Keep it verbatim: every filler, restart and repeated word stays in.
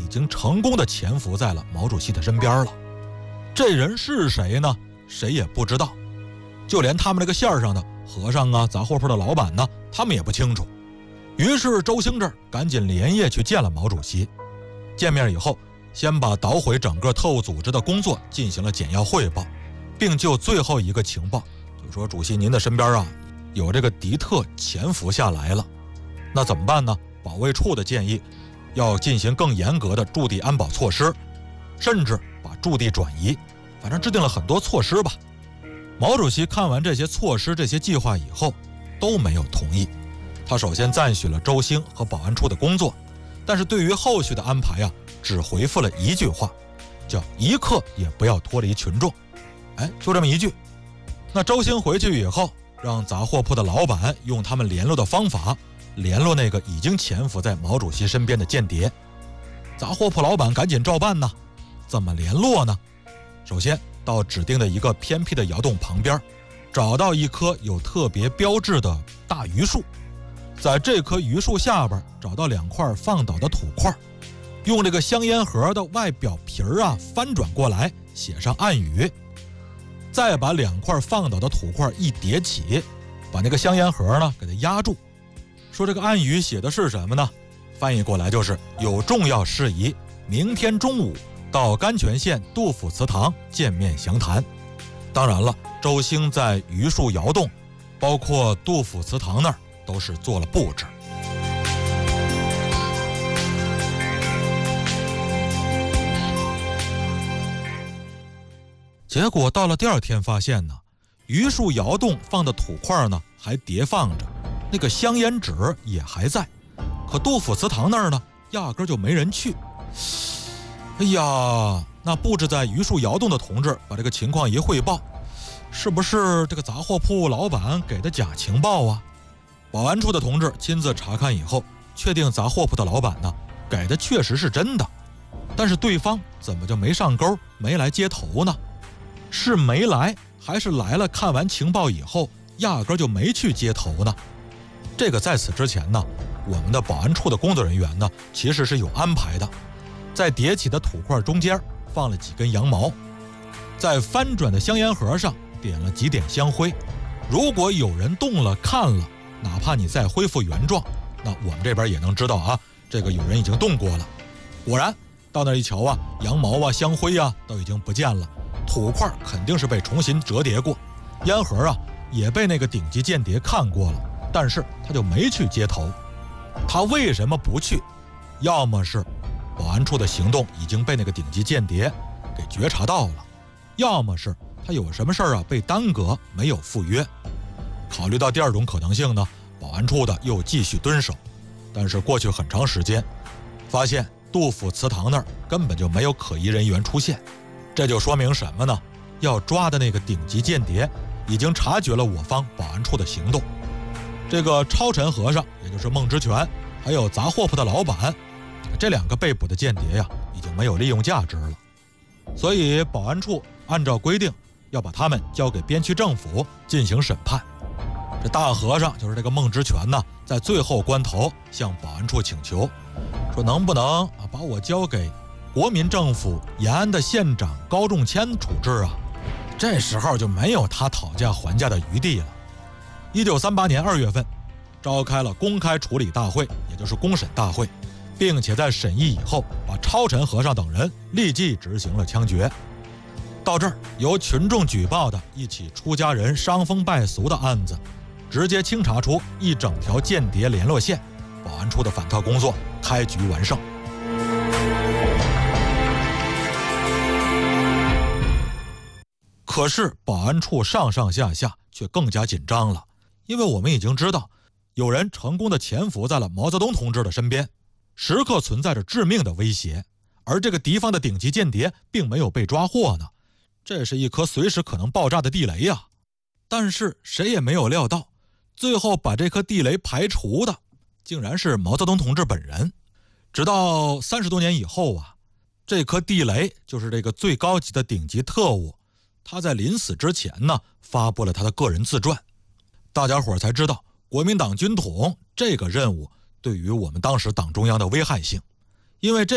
经成功的潜伏在了毛主席的身边了。这人是谁呢？谁也不知道，就连他们这个线上的和尚啊、杂货铺的老板呢，他们也不清楚。于是周兴这赶紧连夜去见了毛主席。见面以后，先把捣毁整个特务组织的工作进行了简要汇报，并就最后一个情报，就说主席您的身边啊有这个敌特潜伏下来了，那怎么办呢？保卫处的建议要进行更严格的驻地安保措施，甚至把驻地转移，反正制定了很多措施吧。毛主席看完这些措施、这些计划以后，都没有同意。他首先赞许了周兴和保安处的工作，但是对于后续的安排啊，只回复了一句话，叫一刻也不要脱离群众。哎，就这么一句。那周兴回去以后，让杂货铺的老板用他们联络的方法联络那个已经潜伏在毛主席身边的间谍。杂货铺老板赶紧照办呢。怎么联络呢？首先到指定的一个偏僻的窑洞旁边，找到一棵有特别标志的大榆树，在这棵榆树下边找到两块放倒的土块，用这个香烟盒的外表皮儿啊翻转过来，写上暗语，再把两块放倒的土块一叠起，把那个香烟盒呢给它压住。说这个暗语写的是什么呢？翻译过来就是有重要事宜，明天中午到甘泉县杜甫祠堂见面详谈。当然了，周兴在榆树窑洞，包括杜甫祠堂那儿都是做了布置。结果到了第二天发现呢，榆树窑洞放的土块呢还叠放着，那个香烟纸也还在，可杜甫祠堂那儿呢压根就没人去。哎呀，那布置在榆树窑洞的同志把这个情况一汇报，是不是这个杂货铺老板给的假情报啊？保安处的同志亲自查看以后，确定杂货铺的老板呢给的确实是真的，但是对方怎么就没上钩，没来接头呢？是没来，还是来了看完情报以后压根就没去接头呢？这个在此之前呢，我们的保安处的工作人员呢其实是有安排的，在叠起的土块中间放了几根羊毛，在翻转的香烟盒上点了几点香灰，如果有人动了看了，哪怕你再恢复原状，那我们这边也能知道啊，这个有人已经动过了。果然到那一瞧啊，羊毛啊、香灰啊都已经不见了，土块肯定是被重新折叠过，烟盒啊也被那个顶级间谍看过了，但是他就没去接头。他为什么不去？要么是保安处的行动已经被那个顶级间谍给觉察到了，要么是他有什么事儿啊被耽搁没有赴约。考虑到第二种可能性呢，保安处的又继续蹲守，但是过去很长时间，发现杜甫祠堂那儿根本就没有可疑人员出现。这就说明什么呢？要抓的那个顶级间谍已经察觉了我方保安处的行动。这个超尘和尚，也就是孟之权，还有杂货铺的老板，这两个被捕的间谍呀，已经没有利用价值了。所以保安处按照规定要把他们交给边区政府进行审判。这大和尚就是这个孟之权呢，在最后关头向保安处请求，说能不能啊把我交给国民政府延安的县长高仲谦处置啊？这时候就没有他讨价还价的余地了。一九三八年二月份，召开了公开处理大会，也就是公审大会，并且在审议以后，把超尘和尚等人立即执行了枪决。到这儿，由群众举报的一起出家人伤风败俗的案子，直接清查出一整条间谍联络线，保安处的反特工作开局完胜。可是保安处上上下下却更加紧张了，因为我们已经知道，有人成功的潜伏在了毛泽东同志的身边，时刻存在着致命的威胁，而这个敌方的顶级间谍并没有被抓获呢，这是一颗随时可能爆炸的地雷呀。但是谁也没有料到，最后把这颗地雷排除的竟然是毛泽东同志本人。直到三十多年以后啊，这颗地雷就是这个最高级的顶级特务，他在临死之前呢发布了他的个人自传，大家伙才知道国民党军统这个任务对于我们当时党中央的危害性。因为这